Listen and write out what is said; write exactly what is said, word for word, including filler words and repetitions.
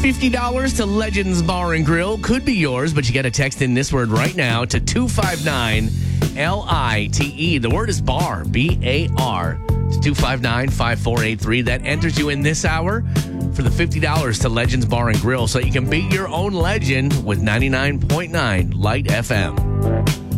fifty dollars to Legends Bar and Grill could be yours, but you got to text in this word right now to two five nine L I T E. The word is bar, B A R, to two five nine, five four eight three. That enters you in this hour for the fifty dollars to Legends Bar and Grill so you can beat your own legend with ninety-nine point nine Light F M.